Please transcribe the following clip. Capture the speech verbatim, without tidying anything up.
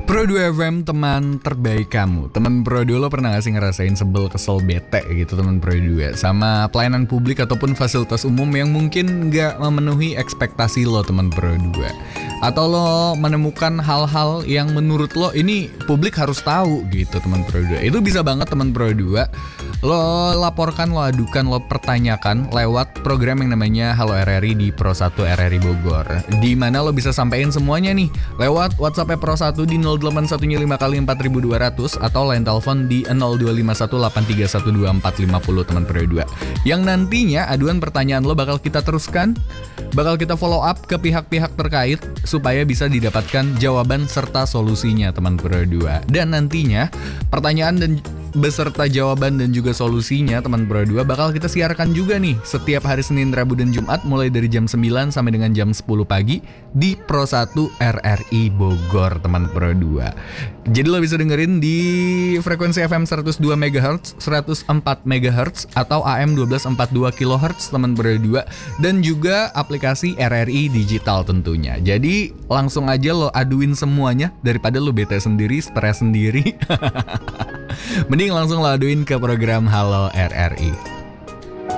Pro dua F M, teman terbaik kamu. Teman Pro dua, lo pernah gak sih ngerasain sebel, kesel, bete gitu teman Pro dua sama pelayanan publik ataupun fasilitas umum yang mungkin gak memenuhi ekspektasi lo teman Pro dua? Atau lo menemukan hal-hal yang menurut lo ini publik harus tahu gitu teman Pro dua? Itu bisa banget teman Pro dua. Lo laporkan, lo adukan, lo pertanyakan lewat program yang namanya Halo R R I di Pro satu R R I Bogor, di mana lo bisa sampein semuanya nih lewat WhatsApp Pro satu di nol delapan satu lima kali empat ribu dua ratus atau line telepon di nol dua lima satu delapan tiga satu dua empat lima nol teman Pro dua. Yang nantinya aduan pertanyaan lo bakal kita teruskan, bakal kita follow up ke pihak-pihak terkait supaya bisa didapatkan jawaban serta solusinya teman Pro dua. Dan nantinya pertanyaan dan beserta jawaban dan juga solusinya teman Pro dua bakal kita siarkan juga nih setiap hari Senin, Rabu, dan Jumat mulai dari jam sembilan sampai dengan jam sepuluh pagi di Pro satu R R I Bogor teman Pro dua. Jadi lo bisa dengerin di frekuensi F M seratus dua megahertz, seratus empat megahertz atau A M dua belas empat puluh dua kilohertz teman Pro dua, dan juga aplikasi R R I digital tentunya. Jadi langsung aja lo aduin semuanya daripada lo bete sendiri, stres sendiri. Mending langsung laduin ke program Halo R R I.